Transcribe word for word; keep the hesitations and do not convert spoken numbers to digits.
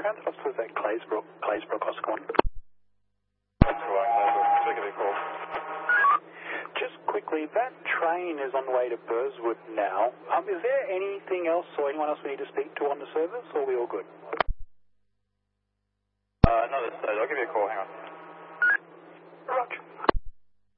transit officers at Claysbrook, Claysbrook, Oscar one. That's right, Claysbrook. So give me a call. Just quickly, that train is on the way to Burswood now. Um, is there anything else or anyone else we need to speak to on the service, or are we all good? Uh, not at this stage. I'll give you a call. Hang on.